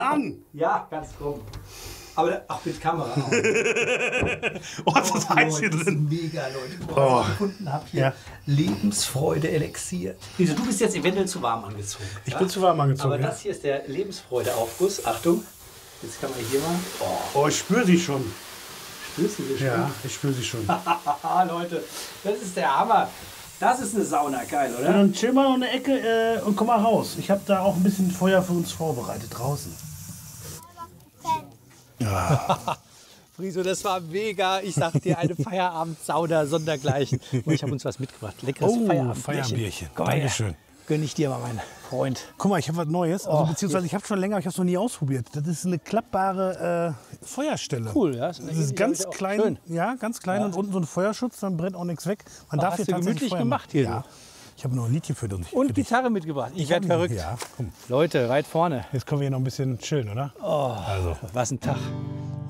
An! Ja, ganz krumm. Aber auch mit Kamera. Oh, das ist heiß hier drin. Mega, Leute. Was ich gefunden habe hier. Ja. Lebensfreude-Elixier. Lisa, du bist jetzt eventuell zu warm angezogen. Ich bin zu warm angezogen. Aber ja. das hier ist der Lebensfreude-Aufguss. Achtung. Jetzt kann man hier mal. Oh, ich spüre sie schon. Spürst du sie schon? Ja, ich spüre sie schon. Haha, Leute. Das ist der Hammer. Das ist eine Sauna, geil, Ja, oder? dann chill mal noch eine Ecke und komm mal raus. Ich habe da auch ein bisschen Feuer für uns vorbereitet draußen. Friso, das war mega. Ich sag dir, eine Feierabend-Sauna sondergleichen. Und ich habe uns was mitgebracht. Leckeres Feierabendbierchen. Feierbierchen. Geil. Dankeschön. Gönn ich dir mal, mein Freund. Guck mal, ich habe was Neues. Also, beziehungsweise ich habe schon länger, ich habe es noch nie ausprobiert. Das ist eine klappbare Feuerstelle. Cool, ja. Das ist ganz klein, Schön. ja, ganz klein und unten so ein Feuerschutz, dann brennt auch nichts weg. Man darf hast hier du tatsächlich gemütlich Feuer gemacht machen. hier, Ja. Ich habe noch ein Liedchen für dich. Und Gitarre mitgebracht. Ich werde verrückt. Ja, komm. Leute, weit vorne. Jetzt können wir hier noch ein bisschen chillen, oder? Was ein Tag.